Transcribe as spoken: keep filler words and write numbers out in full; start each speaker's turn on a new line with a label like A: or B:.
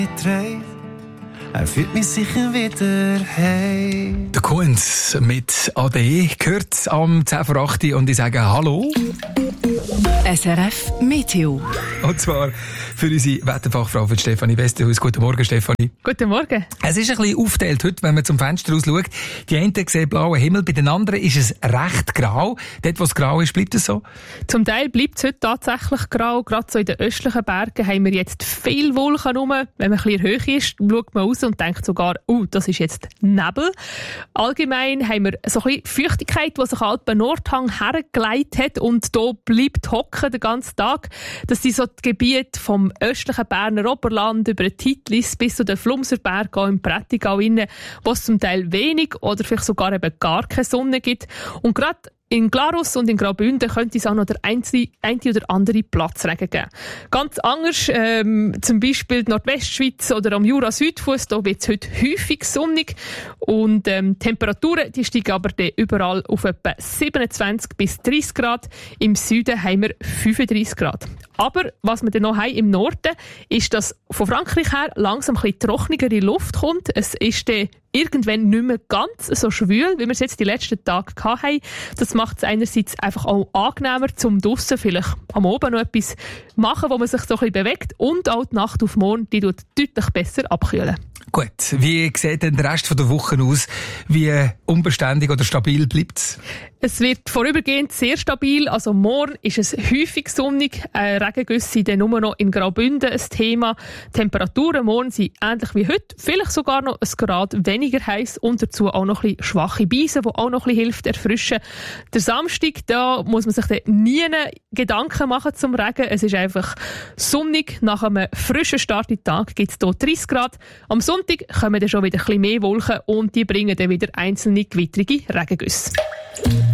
A: Er führt mich sicher wieder hey.
B: Der Kunz mit A D gehört am zehn vor acht und ich sage Hallo.
C: S R F Meteo.
B: Und zwar für unsere Wetterfachfrau für Stefanie Westerhaus. Guten Morgen, Stefanie.
D: Guten Morgen.
B: Es ist ein bisschen aufgeteilt heute, wenn man zum Fenster raus schaut. Die einen sehen blauen Himmel, bei den anderen ist es recht grau. Dort, wo es grau ist, bleibt es so?
D: Zum Teil bleibt es heute tatsächlich grau. Gerade so in den östlichen Bergen haben wir jetzt viel Wolken rum. Wenn man ein bisschen in der Höhe ist, schaut man raus und denkt sogar, oh, das ist jetzt Nebel. Allgemein haben wir so ein bisschen Feuchtigkeit, die sich Alpen Nordhang hergelegt hat und da bleibt hocken den ganzen Tag. Das sind so die Gebiete vom östlichen Berner Oberland über den Titlis bis zu den Flumserberg auch im Prättigau inne, wo es zum Teil wenig oder vielleicht sogar eben gar keine Sonne gibt. Und gerade in Glarus und in Graubünden könnte es auch noch der einzelne, eine oder andere Platzregen geben. Ganz anders, ähm, zum Beispiel die Nordwestschweiz oder am Jura-Südfuss, da wird es heute häufig sonnig. Und ähm, die Temperaturen die steigen aber dann überall auf etwa siebenundzwanzig bis dreißig Grad. Im Süden haben wir fünfunddreißig Grad. Aber was wir dann noch haben im Norden, ist, dass von Frankreich her langsam ein bisschen trockenere Luft kommt. Es ist dann irgendwann nicht mehr ganz so schwül, wie wir es jetzt die letzten Tage hatten. Das macht es einerseits einfach auch angenehmer, zum draussen vielleicht am Abend noch etwas machen, wo man sich so ein bisschen bewegt. Und auch die Nacht auf morgen, die tut deutlich besser abkühlen.
B: Gut, wie sieht denn der Rest der Woche aus? Wie unbeständig oder stabil bleibt es?
D: Es wird vorübergehend sehr stabil. Also morgen ist es häufig sonnig. Äh, Regengüsse sind dann nur noch in Graubünden ein Thema. Temperaturen morgen sind ähnlich wie heute. Vielleicht sogar noch ein Grad weniger heiß und dazu auch noch ein bisschen schwache Beise, die auch noch ein bisschen hilft, erfrischen. Der Samstag, da muss man sich dann nie Gedanken machen zum Regen. Es ist einfach sonnig. Nach einem frischen Start in den Tag gibt es hier dreißig Grad. Am Sonntag kommen dann schon wieder ein bisschen mehr Wolken und die bringen dann wieder einzelne gewittrige Regengüsse.